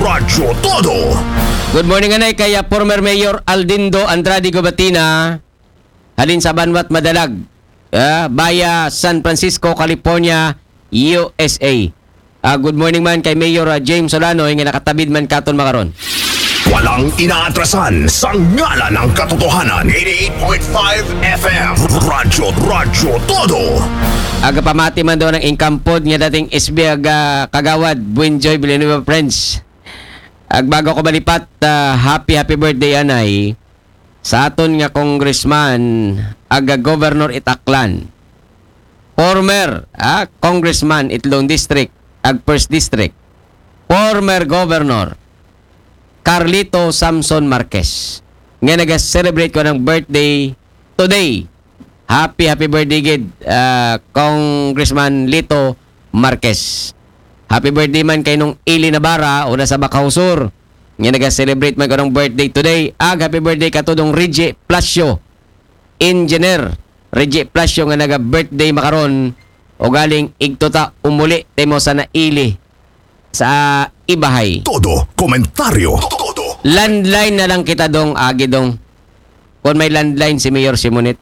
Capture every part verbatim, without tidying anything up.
Radyo Todo. Good morning anay kaya former Mayor Aldindo Andrade Gobatina halin sa Banwat Madalag, uh, Baya San Francisco, California, U S A. Uh, good morning man kay Mayor uh, James Solano nga nakatabid man katon makaron. Walang inaatrasan sa ngala ng katotohanan. eighty-eight point five F M Radyo Radyo Todo. Aga pamati man daw ng ingkampod nga dating S B aga kagawad Buenjoy Villanueva Friends. Ag bago ko malipat, uh, happy happy birthday anay sa aton nga congressman aga Governor Itaklan. Former ah, congressman Itlong District ag First District. Former Governor Carlito Samson Marquez. Nga nag-celebrate ko ng birthday today. Happy, happy birthday, gid, uh, Congressman Lito Marquez. Happy birthday man kay nung Ili Navarra, una sa Bacau Sur. Nga nag-celebrate man ko ng birthday today. Ag, happy birthday ka to dong Reggie Plasio. Engineer Reggie Plasio nga naga-birthday makaron. O galing igtota umuli temo sa naili sa Ibahay. Todo komentaryo. Todo. Landline na lang kita dong, agi dong. Kung may landline si Mayor Simonit.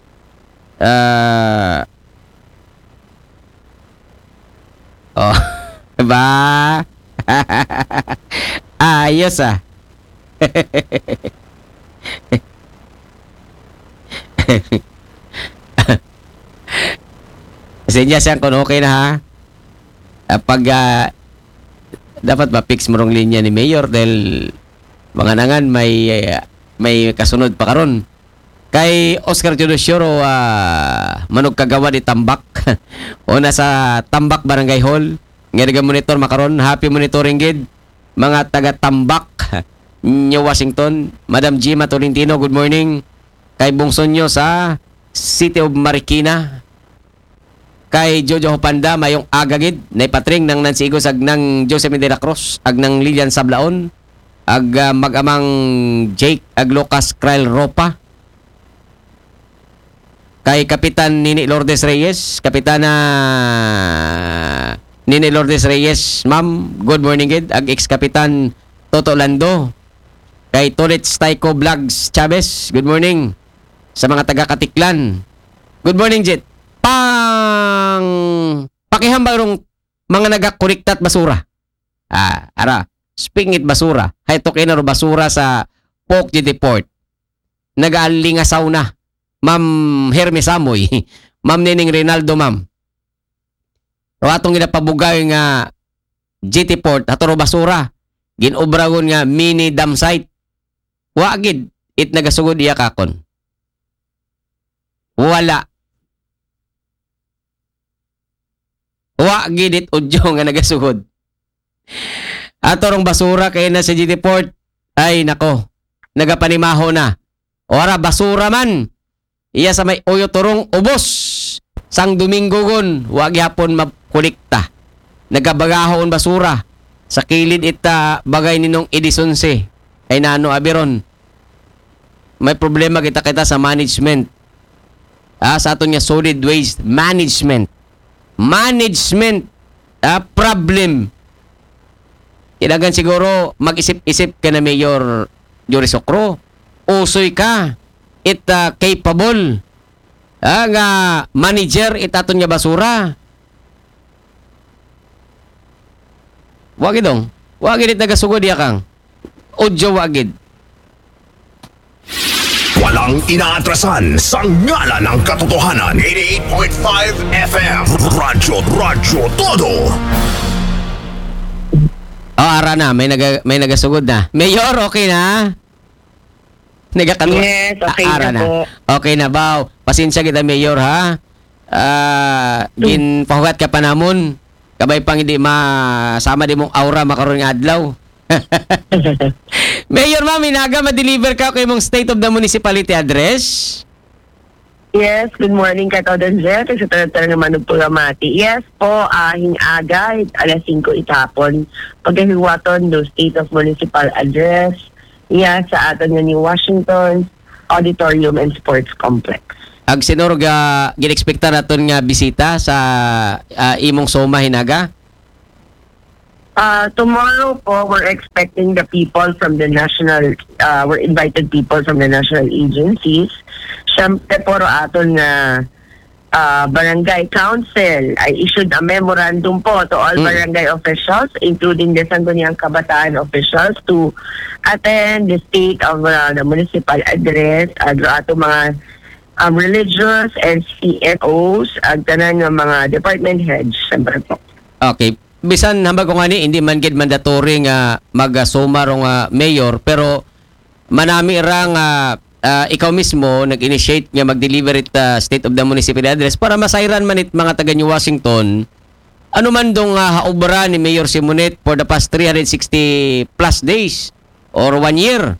Uh, oh, ba? Ayos ah. Sinya siya kung okay na ha. Uh, pag uh, dapat ma-fix mo rong linya ni Mayor dahil mga nangan may uh, may kasunod pa karon. Kay Oscar Judicioro, uh, manog kagawa di Tambak. O nasa Tambak Barangay Hall. Nga monitor makaron, happy monitoring gid. Mga taga Tambak, New Washington. Madam Gima Tolentino, good morning. Kay Bungson nyo sa City of Marikina. Kay Jojo Hopanda, mayong agagid, na ipatring ng Nansigos ag ng Joseph de la Cruz, ag ng Lilian Sablaon, ag uh, mag-amang Jake, ag Lucas Krail Ropa. Kay Kapitan Nini Lourdes Reyes, Kapitana Nini Lourdes Reyes, ma'am, good morning gid, ag ex-Kapitan Toto Lando. Kay Tolets Taiko Vlogs Chavez, good morning. Sa mga taga-Katiklan, good morning, Jet. Pang pakihambang rong mga nagakuliktat basura. Ah, ara, spingit basura. Hay to kinaro basura sa Poc G Deport. Nagaalingasaw na. Ma'am Hermes Samoy, Ma'am Nining Rinaldo, ma'am. O atong ginapabugay nga G T Port atoro basura. Ginobragon nga mini dam site. Wa gid it nagasugod iya kakon. Wala. Wa gidit udyo nga nagasugod. Atorong basura kay na sa G T Port. Ay nako, nagapanimaho na. Ora basura man. Iya sa may uyo turong ubos. Sang Domingo gon, wa gyapon makulikta. Nagabagahon basura sa kilid ita bagay ninong Edison C. Ay nano abiron. May problema kita kita sa management. Ah, sa aton nga solid waste management. Management uh, problem. Kailangan siguro mag-isip-isip ka na Mayor Jory Socro. Usoy ka. It uh, capable. Ah, nga manager itaton nga basura. Wagid dong. Wagid it nagasugod ya kang. Udyo wagid. Walang inaatrasan sa ngala ng katotohanan. eighty-eight point five F M Radyo Radyo Todo. Oh, ara na. May, naga, may nagasugod na. Mayor, okay na? Nagakanwa. Yes, okay ah, ara na, na po. Okay na, baw. Pasensya kita, Mayor, ha? Ah, gin pahugat ka pa namon. Kabay pang hindi masama di mong aura makaroon nga adlaw. Mayor, ma'am, inaga ma-deliver ka kay mong State of the Municipality address? Yes, good morning ka to Don Jet. Sa tanan naman ng Pulamati. Yes po, uh, hing-aga, alas singko itapon. Pagkahiwaton do State of Municipal Address. Iya sa aton nga ni Washington Auditorium and Sports Complex. Ag sinuro ga ginexpekta naton nga bisita sa uh, imong Soma hinaga? Uh, tomorrow po, we're expecting the people from the national, uh, we're invited people from the national agencies. Siyempre po aton nga uh, barangay council ay issued a memorandum po to all Mm. barangay officials, including the Sangguniang Kabataan officials, to attend the state of uh, the municipal address, uh, ato mga um, religious and C F Os, at tanan ng mga department heads, siyempre po. Okay. Bisan hambag ko nga ni, hindi man gid mandatory nga mag-suma rong ah, mayor, pero manami ra nga ah, ikaw mismo nag-initiate nga mag-deliver it ah, state of the municipal address para masayran man it mga taga New Washington. Ano man dong uh, haubra ni Mayor Simonet for the past three hundred sixty plus days or one year.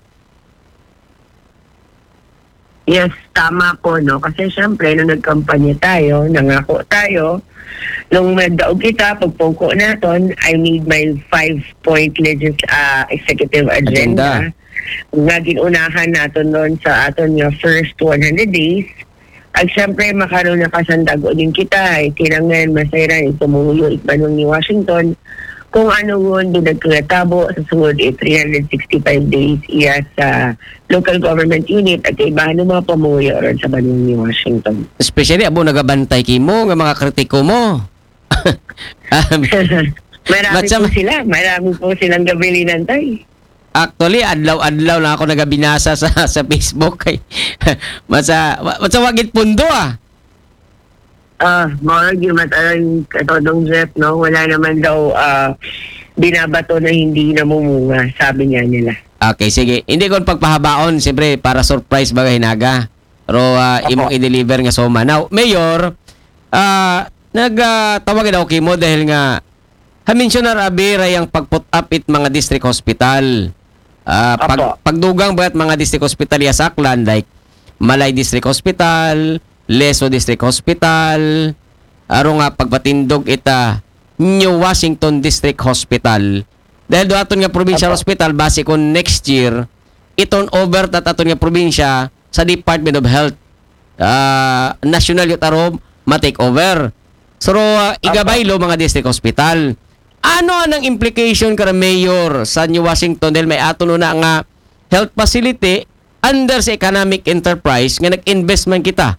Yes, tama po, no? Kasi syempre, nung nagkampanya tayo, nangako tayo, nung nagdaog kita, pagpungko naton, I need my five-point legis uh, executive agenda. Nga ginunahan natin noon sa aton nga first one hundred days. At syempre, makaroon na kasandago din kita. Eh, kinangan, masayran, itumuyo, itbanong ni Washington. Kung ano yun, doon nagkatabo sa sunod eh, three hundred sixty-five days iya sa local government unit at ibahan ng mga pamuyo ron sa banong ni Washington. Especially abo nagabantay kimo nga mga kritiko mo. um, Marami Matsam- po sila. Marami po silang gabilinantay. Actually, adlaw-adlaw na ako nagabinasa sa sa Facebook kay masa masa wagit pundo ah. Ah, mga gimatarang katodong Jeff, no? Wala naman daw ah, binabato na hindi namumunga, sabi niya nila. Okay, sige. Hindi ko pagpahabaon, siyempre para surprise bagay naga. Pero ah, Opo. imong i-deliver nga soma. Now, Mayor, ah nagtawag daw kimo dahil nga haminsyon na rabi rayang pagput up it mga district hospital. Ah, pag, Opo. pagdugang ba't mga district hospital yasaklan like Malay District Hospital, Leso District Hospital, aro nga pagpatindog ita New Washington District Hospital. Dahil do aton nga provincial Opo. hospital base kon next year iton over tat aton nga probinsya sa Department of Health. Ah, national yut arom ma-take over. So uh, igabaylo mga district hospital. Ano ang implication kara mayor sa New Washington dahil may aton na nga health facility under sa economic enterprise nga nag-invest man kita?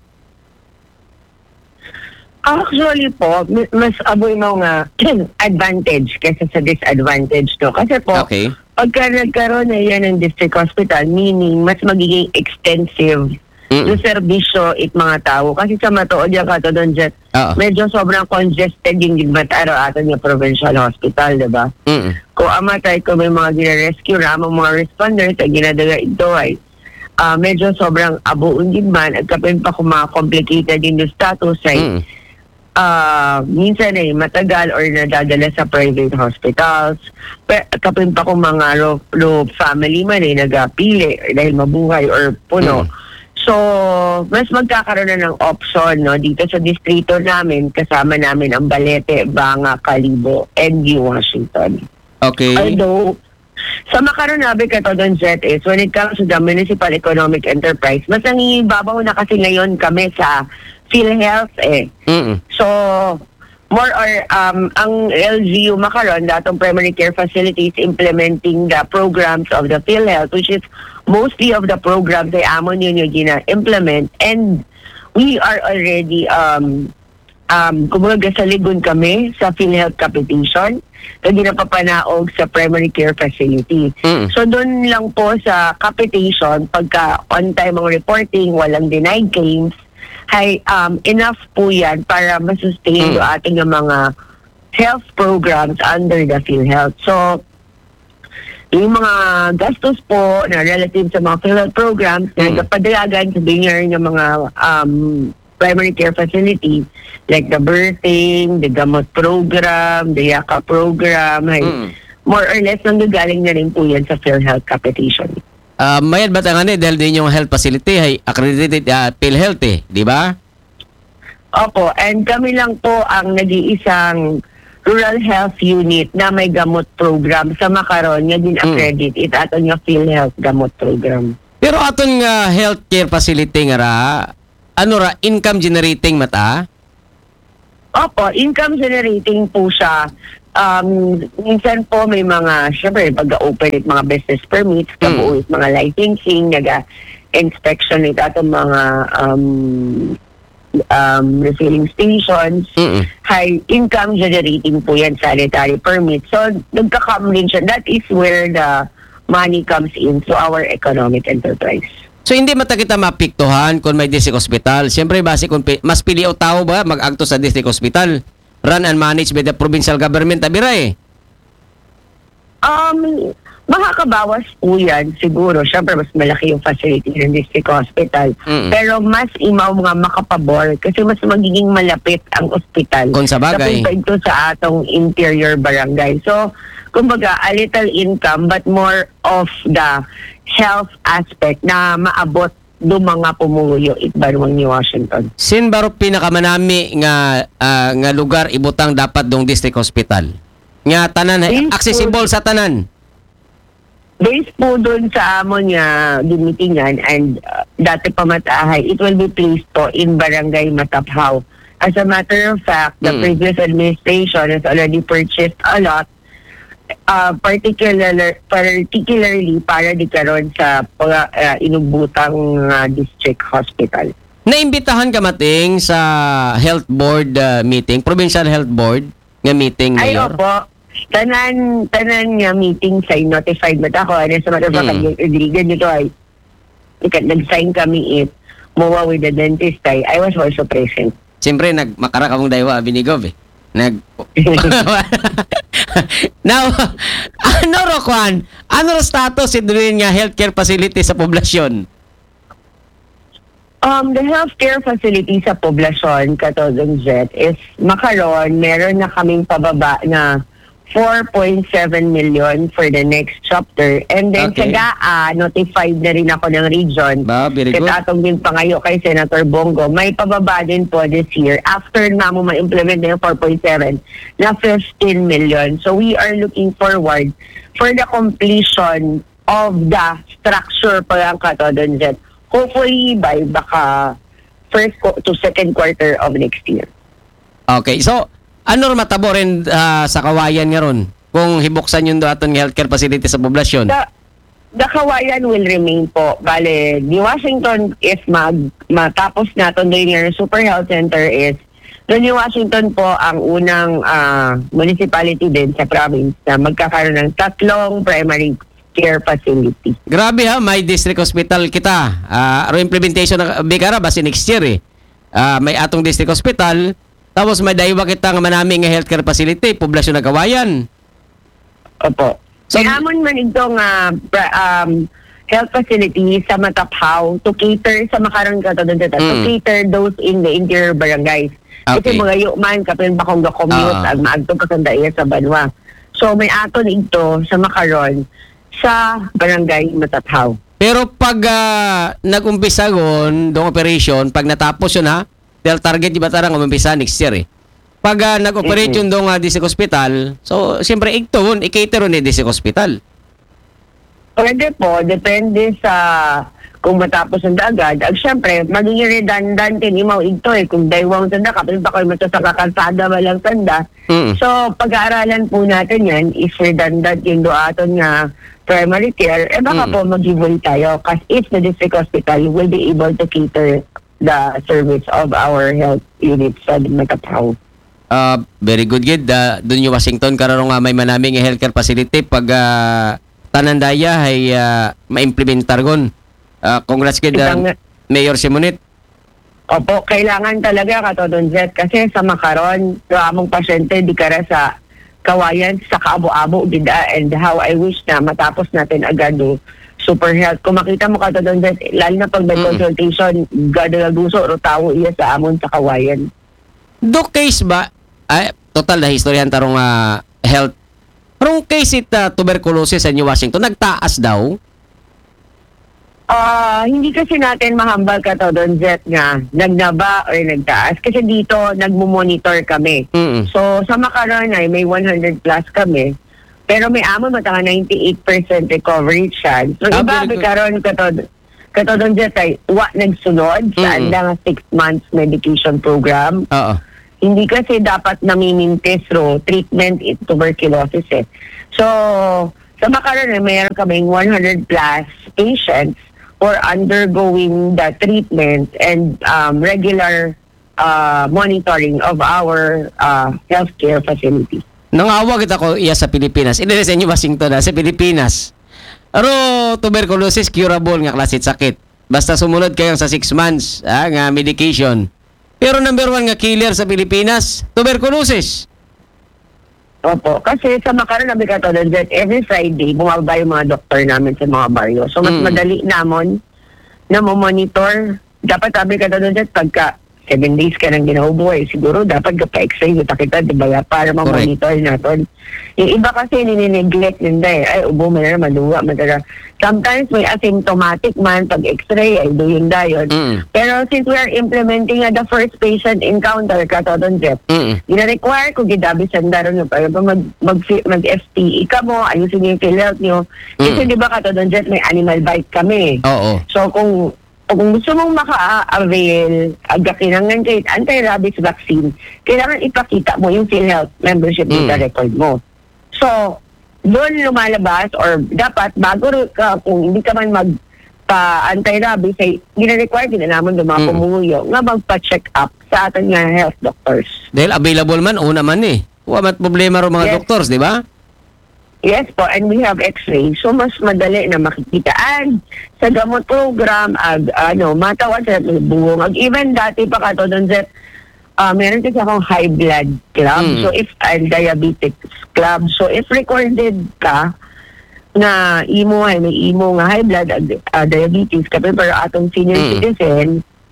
Actually po, mi- mas aboy mo nga advantage kaysa sa disadvantage, no? Kasi po, Okay. pagka nagkaroon na yan ng district hospital, meaning mas magiging extensive Mm. yung serbisyo it mga tao. Kasi sa matuod yung katodon jet, Oo. medyo sobrang congested yung gidmataro ato yung provincial hospital, diba? Mm. Kung amatay ko may mga gina-rescue na ang mga responders ay ginadaga ito ay ah, medyo sobrang abuon din man at kapin pa kung mga complicated din yung status ay Mm. ah, minsan ay matagal or nadadala sa private hospitals. Pero kapin pa kung mga low, low family man ay nagapili dahil mabuhay or puno. Mm. So, mas magkakaroon na ng option, no, dito sa distrito namin, kasama namin ang Balete, Banga, Calibo, and New Washington. Okay. Although, sa makaronabi ka to doon, Jet, is when it comes to the municipal economic enterprise, mas nangibabaw na kasi ngayon kami sa PhilHealth eh. Mm. So, more or um, ang L G U makaroon, datong primary care facilities implementing the programs of the PhilHealth, which is mostly of the programs ay amon yun yung gina-implement, and we are already um, um, kumbaga sa ligon kami sa PhilHealth capitation na ginapapanaog sa primary care facility. Mm. So doon lang po sa capitation, pagka on time ang reporting, walang denied claims, hay um, enough po yan para masustain Mm. yung ating mga health programs under the PhilHealth. So, yung mga gastos po na relative sa mga PhilHealth programs na Mm. nagpadalagan sa binyer ng mga um, primary care facility like the birthing, the gamot program, the yaka program, ay, Mm. more or less nanggagaling na rin po yan sa PhilHealth capitation. Ah, mayad ba tangan eh dahil din yung health facility ay accredited uh, PhilHealth eh, di ba? Opo, and kami lang po ang nag-iisang rural health unit na may gamot program sa Makaron nga din accredit it aton nga PhilHealth gamot program. Pero aton nga healthcare facility nga ra, ano ra income generating mata? Opo, income generating po siya Um, minsan po may mga, syempre, pag-open it mga business permits, Mm. kabuo it mga licensing, naga-inspection it atong mga um, um, refilling stations, Mm-mm. high income generating po yan, sanitary permit. So, nagka-come rin siya. That is where the money comes in to our economic enterprise. So hindi mata kita mapiktuhan kung may district hospital. Siyempre base kung pi- mas pili o tao ba mag-agto sa district hospital. Run and managed by the provincial government abira eh. Um, makakabawas po yan siguro. Siyempre, mas malaki yung facility ng district hospital. Mm-mm. Pero mas imaw mga makapabor kasi mas magiging malapit ang ospital. Kung sa bagay. Kapag ito sa atong interior barangay. So, kumbaga, a little income but more of the health aspect na maabot do mga pumuyo itbarwang ni Washington. Sin baro pinakamanami nga ah, nga lugar ibutang dapat dong district hospital. Nga tanan Yes, accessible sa tanan. Based po doon sa amon nga dimitingan and uh, dati pa matahay, it will be placed po in Barangay Mataphaw. As a matter of fact, the Mm. previous administration has already purchased a lot, uh, particular, particularly para di karon sa pag, uh, inubutang uh, district hospital. Naimbitahan ka mating sa health board ah, meeting, provincial health board nga meeting Ay, mayor. opo. Tanan, tanan nga meeting sa notified mo ako. And as a matter of fact, Mm. mm. nito ay ikat nag-sign kami it muwa with the dentist ay I was also present. Siyempre nag makara ka mong daywa binigov eh. Nag Now, ano ro kwan? Ano ro status idrin nga healthcare facility sa poblasyon? Um, the healthcare facility sa poblasyon, Katodong Jet, is makaroon, meron na kaming pababa na four point seven million for the next chapter. And then Okay. sa G A A, notified na rin ako ng region. Ba, very good. Katatong din pa ngayon kay Senator Bongo. May pababa din po this year. After na mo ma-implement na yung four point seven na fifteen million. So we are looking forward for the completion of the structure pa lang Katodong Jet. Hopefully by baka first qu- to second quarter of next year. Okay, so ano ro matabo rin ah, sa kawayan nga ron kung hibuksan yung aton nga healthcare facility sa poblasyon? The, the kawayan will remain po. Bale, ni Washington, if mag, matapos natin doon yung Super Health Center is, doon ni Washington po ang unang ah, municipality din sa province na magkakaroon ng tatlong primary care facility. Grabe ha, may district hospital kita. Ah, aro implementation ng bigara basi next year eh. Ah, may atong district hospital, tapos may daywa kita nga manami nga healthcare facility, poblasyon ng kawayan. Opo. So- May amon man itong ah, pra- um, health facility sa Mataphaw to cater sa makarang katulad dito, to Mm. cater those in the interior barangays. Okay. Kasi mga yuman, kapin pa kong ga-commute, Ah. ang maagto pa kanda iya sa Banwa. So may aton ito sa makaron sa barangay Mataphaw. Pero pag ah, nag-umpisa gon, dong operation, pag natapos yun ha, dahil target di ba tarang umpisa next year eh. Pag ah, nag-operate yun dong uh, district hospital, so siyempre ito, i-cater ni district hospital. Pwede po, depende sa kung matapos ang agad. Ag syempre, magiging redundant din imaw ito eh. Kung daywang tanda, kapag pa kayo matasa kakalsada walang tanda. Mm. So, pag-aaralan po natin yan, if redundant yung doaton nga primary care, eh baka Mm. po mag-giveaway tayo. Kasi if the district hospital will be able to cater the service of our health units sa Mataphaw. Ah, very good gid. Uh, doon yung Washington karon nga may manaming nga healthcare facility pag ah, tanandaya ay uh, ma-implementar gon. Ah, congrats gid ah, Ibang- Mayor Simonit. Opo, kailangan talaga Katodon Jet kasi sa makaron, yung among pasyente di kara sa kawayan sa kaabo-abo bida and how I wish na matapos natin agad do super health. Kung makita mo Katodon Jet, lalo na pag may Mm. consultation, gadagaguso o tawo iya sa amon sa kawayan. Do case ba ay total na historyahan tarong ah, health. Parang case it ah, tuberculosis sa New Washington nagtaas daw. Ah, hindi kasi natin mahambal Katodon Jet nga nagnaba or nagtaas kasi dito nagmo-monitor kami. Mm. So, sa makaroon ay may one hundred plus kami. Pero may amon matanga ninety-eight percent recovery chance. So, Ah, iba very good. karon katod katodon jet ay wa nagsunod sa Mm-mm. andang six months medication program. Oo. Hindi kasi dapat namimintis through treatment in tuberculosis eh. So, sa Makaron, eh, mayroon kaming one hundred plus patients who are undergoing the treatment and um, regular uh, monitoring of our uh, healthcare facility. Nangawa kita ko iya sa Pilipinas. Ini sa inyo Washington na sa Pilipinas. Pero tuberculosis curable nga klase sakit. Basta sumunod kayo sa six months ah, nga medication. Pero number one nga killer sa Pilipinas, tuberculosis. Opo, kasi sa Makaron na Bicatolan, every Friday, bumababa yung mga doktor namin sa mga baryo. So, mas Mm. madali namon na monitor. Dapat sabi ka doon pagka seven days ka nang ginahubuhay, siguro dapat ka pa-x-ray kita kita, di ba? Para ma-monitor natin. Yung iba kasi ninineglect nila eh. Ay, ubo mo na naman, luwa, matara. Sometimes may asymptomatic man, pag x-ray, ay doon dayon. Mm. Pero since we are implementing uh, the first patient encounter, katodon Jeff, Mm. gina-require ko gidabi sandaro nyo para mag, mag, mag-F T E ka mo, ayusin nyo yung fill-out nyo. Kasi Mm. di ba katodon Jeff, may animal bite kami. Oo. So kung kung gusto mong maka-avail aga kinangan kahit anti-rabies vaccine, kailangan ipakita mo yung PhilHealth membership Mm. data record mo. So, doon lumalabas or dapat bago ka, kung hindi ka man mag pa anti-rabies, ay gina-require din naman ng mga Mm. pumuyo nga magpa-check up sa ating nga health doctors. Dahil available man, una man eh. Huwag mat problema ro mga Yes. doctors, di ba? Yes po, and we have x-ray. So, mas madali na makikita. And sa gamot program, ag, ano, matawad sa buong. Ag, even dati pa ka to doon, Zep, uh, meron kasi akong high blood club. Mm. So, if, and diabetes club. So, if recorded ka, na imo ay may imo nga high blood, ag, uh, diabetes ka, pero atong senior Mm. citizen,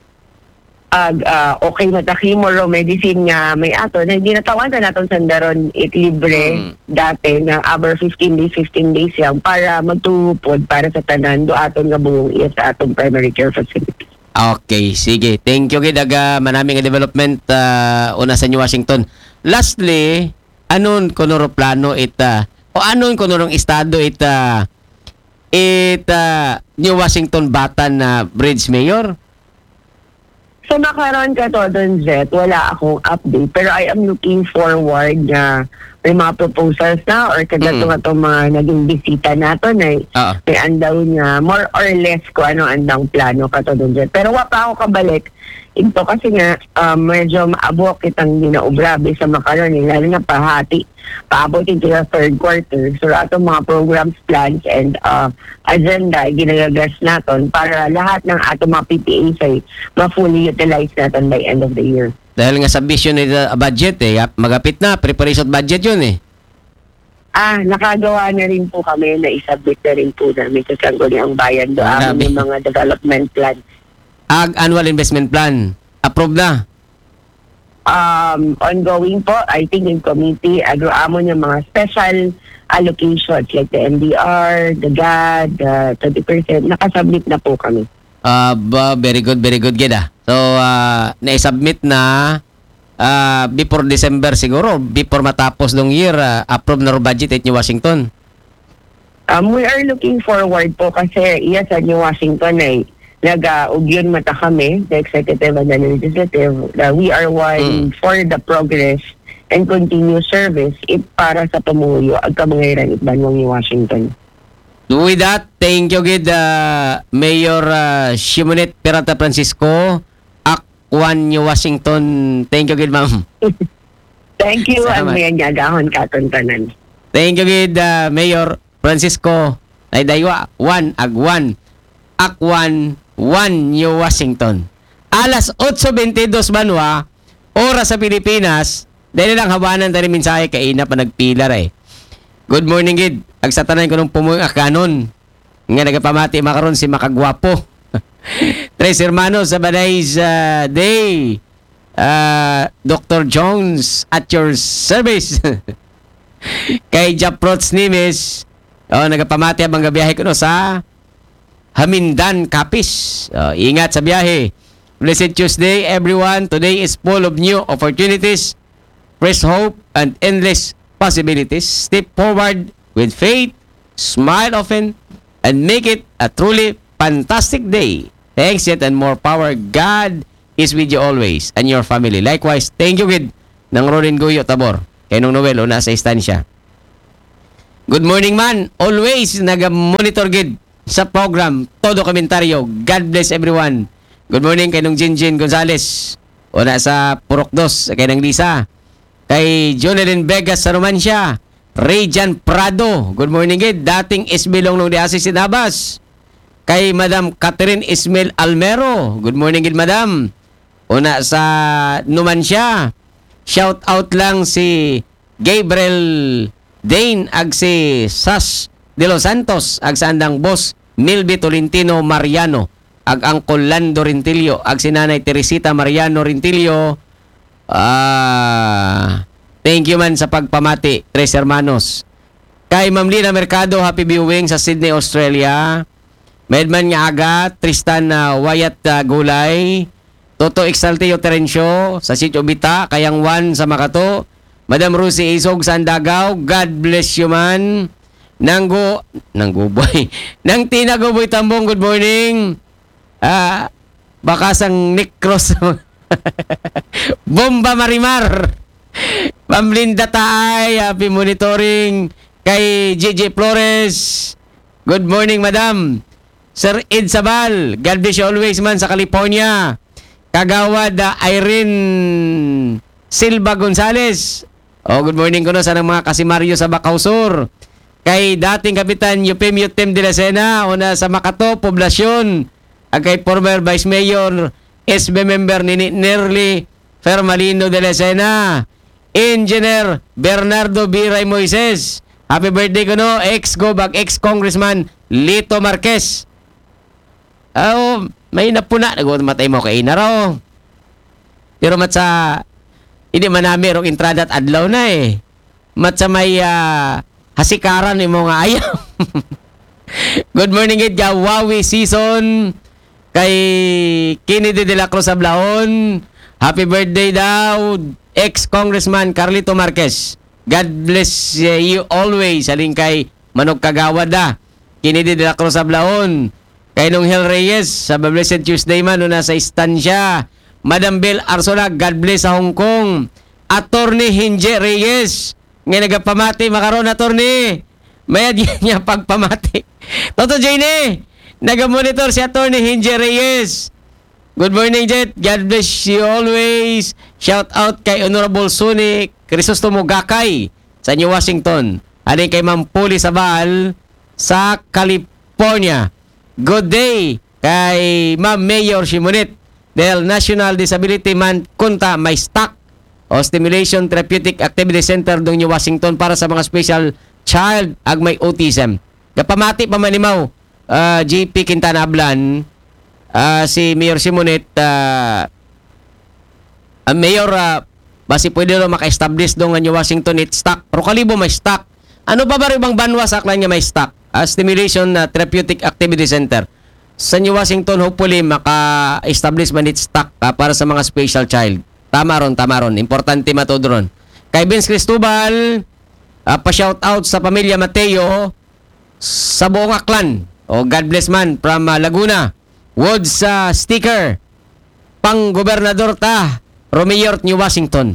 ag uh, okay matakimo ro medicine nga may ato na hindi natawagan naton sandaron it libre Mm. dati nga over fifteen days fifteen days yan para magtupod para sa tanan do aton nga buong iya sa atong primary care facility. Okay, sige. Thank you gid aga manami nga development uh, una sa New Washington. Lastly, anon kuno ro plano ita o anon kuno rong estado ita ita New Washington Batan na Bridge Mayor? So makaroon ka to doon, Zet, wala akong update. Pero I am looking forward na may mga proposals na or kagato Mm. nga itong mga naging bisita nato na Oo. may andaw nga more or less kung ano andang plano ka to doon, Zet. Pero wa pa ako kabalik ito kasi nga um, medyo maabok kitang ginaubrabe sa makaroon. Eh, lalo nga pahati. Paabot into the third quarter. So atong mga programs, plans, and uh, agenda ginagagas naton para lahat ng atong mga P P As ay ma-fully utilize natin by end of the year. Dahil nga sa vision ni uh, budget eh, magapit na, preparation budget yun eh. Ah, nakagawa na rin po kami na isubmit na rin po namin sa Sangguniang Bayan do Grabe. amin yung mga development plan. Ag annual investment plan, approve na. Um, ongoing po, I think in committee, agroamon yung mga special allocations like the M D R, the G A D, the twenty percent, nakasubmit na po kami. Uh, ba, very good, very good gid ah. So, uh, na-submit na uh, before December siguro, before matapos ng year, uh, approve na ro budget at New Washington. Um, we are looking forward po kasi iya sa New Washington ay nag-ugyon mata kami, the executive and the legislative, that we are one Mm. for the progress and continuous service it para sa pamuyo at kamangyarihan it banwang New Washington. With that, thank you gid uh, Mayor uh, Shimonet Peralta Francisco, Akwan New Washington. Thank you gid ma'am. Thank you, Salamat. ang may anyagahon katuntanan. Thank you gid uh, Mayor Francisco. Ay daywa, one agwan. Akwan one New Washington. Alas eight twenty-two manwa, oras sa Pilipinas. Dahil lang hawanan tayo mensahe kay ina pa nagpilar eh. Good morning gid. Agsatanan ko nung pumuyung akanon. Nga nagapamati makaron si Makagwapo. Tres hermanos sa Banay's uh, Day. Uh, Doctor Jones at your service. Kay Japrots Nimes. Oh, nagapamati abang gabiyahe ko no sa Hamindan, Capiz. Oh, ingat sa biyahe. Blessed Tuesday, everyone. Today is full of new opportunities, fresh hope, and endless possibilities. Step forward with faith, smile often, and make it a truly fantastic day. Thanks yet and more power. God is with you always and your family. Likewise, thank you with ng Ronin Guyo, Tabor. Kay nung Noel, o nasa istansya. Good morning man. Always nag-monitor gid sa program. Todo komentaryo. God bless everyone. Good morning kay nung Jinjin Gonzales. O nasa Purok dos. Kay nang Lisa. Kay Jonelyn Vegas sa Romancia. Rayjan Prado. Good morning gid. Dating Isbilong nung diasi si Dabas. Kay Madam Catherine Ismail Almero. Good morning gid Madam. Una sa Numancia. Shout out lang si Gabriel Dane ag si Sas de los Santos ag sa andang boss Milby Tolentino Mariano ag Angkol Lando Rintilio ag si Nanay Teresita Mariano Rintilio. Ah, thank you man sa pagpamati, tres hermanos. Kay Ma'am Lina Mercado, happy viewing sa Sydney, Australia. Medman nga aga, Tristan uh, Wayat uh, Gulay, Toto Exalteo Terencio sa Sitio Bita, Kayang Juan sa Makato, Madam Rusi Isog sa Andagaw, God bless you man. Nanggo, nangguboy, nang Tinaguboy Tambong, good morning. Ah, bakasang Nick Cross. Bomba Marimar. Ma'am Linda Taay, happy monitoring. Kay J J Flores, good morning madam. Sir Ed Sabal, God bless you always man sa California. Kagawad uh, Irene Silva Gonzales. Oh, good morning ko no sa mga kasimaryo sa Bacau Sur. Kay dating Kapitan Eupemio Tem de la Sena, una sa Makato, Poblasyon. At kay former Vice Mayor, S B member ni Nerly Fermalino de la Sena. Engineer Bernardo Biray Moises. Happy birthday ko no, ex-Gobag, ex-Congressman Lito Marquez. Oh, may napuna. Nagmatay mo kay Ina raw. Pero mat sa, hindi man namin rong intrada at adlaw na eh. Mat sa may uh, hasikaran ni mga ayaw. Good morning it, Gawawi season. Kay Kennedy de la Cruz Ablaon. Happy birthday daw, ex-Congressman Carlito Marquez. God bless uh, you always. Aling kay Manong Kagawad da. Kennedy de la Cruz Ablaon. Kay nung Hel Reyes sa Blessed Tuesday man no nasa istansya. Madam Bel Arsola, God bless sa Hong Kong. Attorney Hinje Reyes. Nga nagapamati makaroon attorney. Mayad niya pagpamati. Toto Jane, nagamonitor si Attorney Hinje Reyes. Good morning, Jet. God bless you always. Shout out kay Honorable Suni Crisostomo Gakay sa New Washington. Aling kay Ma'am Puli Sabal sa California. Good day kay Ma'am Mayor Shimonit dahil National Disability Month kunta may stock o Stimulation Therapeutic Activity Center dong New Washington para sa mga special child ag may autism. Kapamati pa manimaw uh, G P Quintana Ablan. Uh, si Mayor Simonet, uh, uh, Mayor, uh, basi pwede rin maka-establish doon nga New Washington it stock. Pero kalibo may stock. Ano ba ba rin bang banwa sa aklan niya may stock? Uh, Stimulation uh, Therapeutic Activity Center. Sa New Washington, hopefully, maka-establish man it stock uh, para sa mga special child. Tama ron, tama ron. Importante matod ron. Kay Vince Cristobal, uh, pa-shout out sa pamilya Mateo sa buong aklan. O God bless man from uh, Laguna. Woods sa uh, sticker pang gobernador ta Romeo New Washington.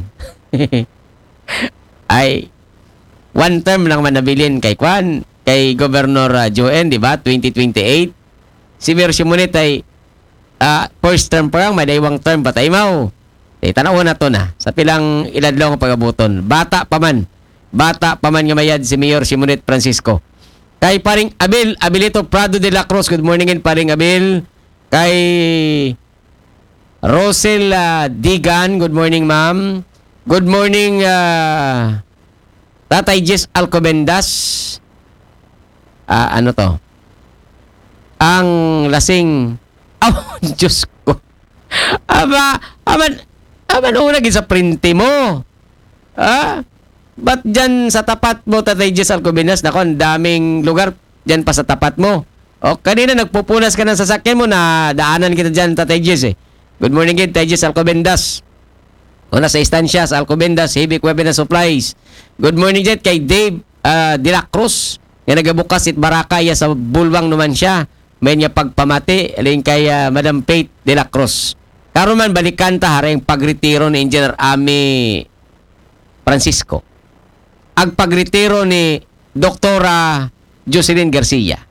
Ay one term lang man nabilin kay Kwan kay Governor uh, Joen, di ba? twenty twenty-eight. Si Mayor Simonit ay uh, first term pa lang, may daywang term patay mau. Eh tanaw na to na sa pilang iladlaw nga pagabuton. Bata pa man. Bata pa man nga mayad si Mayor Simonit Francisco. Kay paring Abel Abilito Prado de la Cruz. Good morning in paring Abel. Kay Rosel uh, Digan, good morning ma'am. Good morning uh, Tatay Jess Alcobendas. Ah, ano to? Ang lasing. Oh, Diyos ko. Aba, aman, aman una sa printi mo. Ah, ba't dyan sa tapat mo, Tatay Jess Alcobendas? Nako, ang daming lugar dyan pa sa tapat mo. O, kanina nagpupunas ka ng sasakyan mo na daanan kita dyan, Tatay Jess eh. Good morning again, Tatay Jess Alcobendas. O, nasa istansya sa Alcobendas, Heavy Equipment Supplies. Good morning Jet kay Dave uh, De La Cruz. Nga nagabukas it Barakaya sa Bulwang naman siya. May niya pagpamati, alin kay uh, Madam Faith De La Cruz. Karon man balikan ta haring pagretiro ni Engineer Ami Francisco. Ang pagretiro ni Doktora Jocelyn Garcia.